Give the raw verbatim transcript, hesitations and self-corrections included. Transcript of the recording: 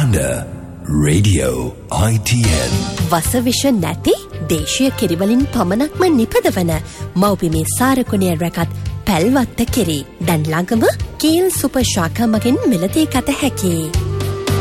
Ganda Radio I T N. වසවිෂ නැති දේශීය කිරිවලින් පමණක්ම නිපදවන මව්බිමේ සාරකුණය රැකත් පැල්වත්ත කිරි. දැන් ළඟම කීල් සුපර් ශාඛා මගින් මිලදී ගත හැකියි.